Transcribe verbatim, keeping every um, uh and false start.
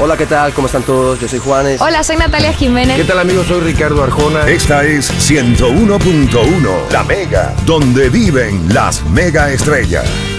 Hola, ¿qué tal? ¿Cómo están todos? Yo soy Juanes. Hola, soy Natalia Jiménez. ¿Qué tal, amigos? Soy Ricardo Arjona. Esta es ciento uno punto uno, La Mega, donde viven las mega estrellas.